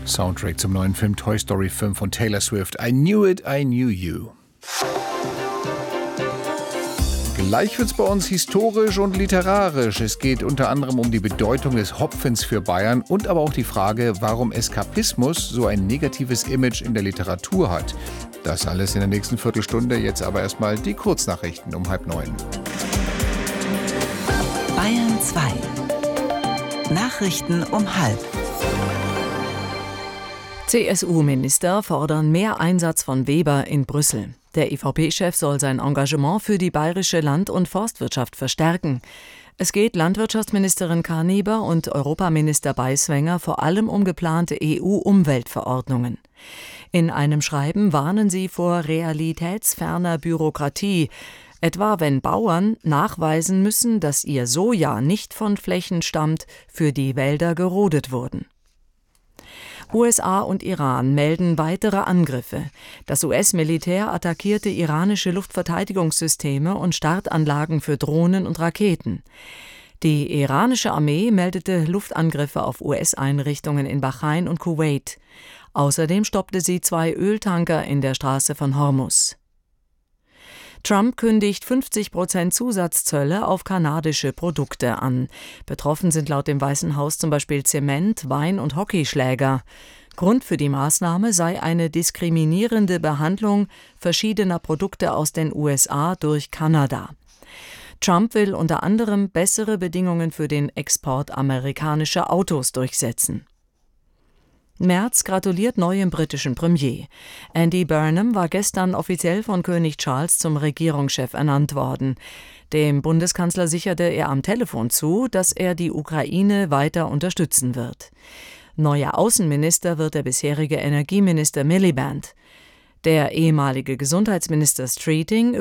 Soundtrack zum neuen Film Toy Story 5 von Taylor Swift. I Knew It, I Knew You. Gleich wird's bei uns historisch und literarisch. Es geht unter anderem um die Bedeutung des Hopfens für Bayern und aber auch die Frage, warum Eskapismus so ein negatives Image in der Literatur hat. Das alles in der nächsten Viertelstunde. Jetzt aber erstmal die Kurznachrichten um 8:30. Bayern 2. Nachrichten um 12:30. CSU-Minister fordern mehr Einsatz von Weber in Brüssel. Der EVP-Chef soll sein Engagement für die bayerische Land- und Forstwirtschaft verstärken. Es geht Landwirtschaftsministerin Karneber und Europaminister Beiswenger vor allem um geplante EU-Umweltverordnungen. In einem Schreiben warnen sie vor realitätsferner Bürokratie, etwa wenn Bauern nachweisen müssen, dass ihr Soja nicht von Flächen stammt, für die Wälder gerodet wurden. USA und Iran melden weitere Angriffe. Das US-Militär attackierte iranische Luftverteidigungssysteme und Startanlagen für Drohnen und Raketen. Die iranische Armee meldete Luftangriffe auf US-Einrichtungen in Bahrain und Kuwait. Außerdem stoppte sie 2 Öltanker in der Straße von Hormuz. Trump kündigt 50% Zusatzzölle auf kanadische Produkte an. Betroffen sind laut dem Weißen Haus zum Beispiel Zement, Wein und Hockeyschläger. Grund für die Maßnahme sei eine diskriminierende Behandlung verschiedener Produkte aus den USA durch Kanada. Trump will unter anderem bessere Bedingungen für den Export amerikanischer Autos durchsetzen. Merz gratuliert neuem britischen Premier. Andy Burnham war gestern offiziell von König Charles zum Regierungschef ernannt worden. Dem Bundeskanzler sicherte er am Telefon zu, dass er die Ukraine weiter unterstützen wird. Neuer Außenminister wird der bisherige Energieminister Miliband. Der ehemalige Gesundheitsminister Streeting